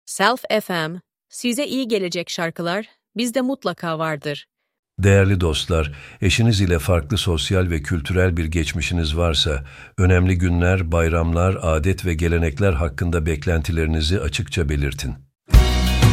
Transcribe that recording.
Self FM, size iyi gelecek şarkılar bizde mutlaka vardır. Değerli dostlar, eşiniz ile farklı sosyal ve kültürel bir geçmişiniz varsa, önemli günler, bayramlar, adet ve gelenekler hakkında beklentilerinizi açıkça belirtin.